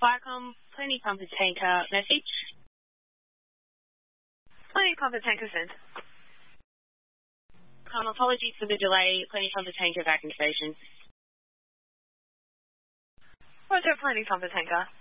Viacom, Plenty Pumper Tanker message. Plenty Pumper Tanker sent. Apologies for the delay. Plenty Pumper Tanker back in station. Roger, Plenty Pumper Tanker.